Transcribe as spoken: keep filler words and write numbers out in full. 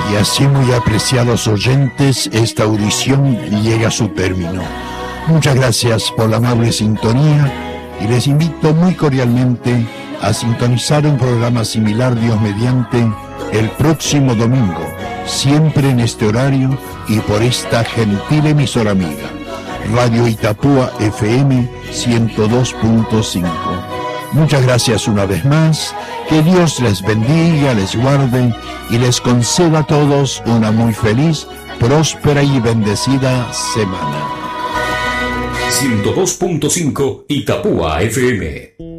Y así, muy apreciados oyentes, esta audición llega a su término. Muchas gracias por la amable sintonía y les invito muy cordialmente a sintonizar un programa similar, Dios mediante, el próximo domingo, siempre en este horario y por esta gentil emisora amiga, Radio Itapúa F M ciento dos punto cinco. Muchas gracias una vez más, que Dios les bendiga, les guarde y les conceda a todos una muy feliz, próspera y bendecida semana. ciento dos punto cinco Itapúa F M.